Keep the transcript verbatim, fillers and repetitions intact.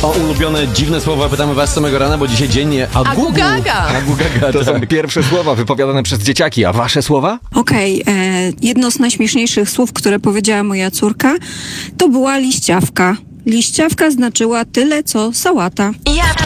O ulubione dziwne słowa pytamy was samego rana, bo dzisiaj dzień agugu. Agugaga. Agugaga, To są tak. pierwsze słowa wypowiadane przez dzieciaki, a wasze słowa? Okej, e, jedno z najśmieszniejszych słów, które powiedziała moja córka, to była liściawka. Liściawka znaczyła tyle, co sałata. Ja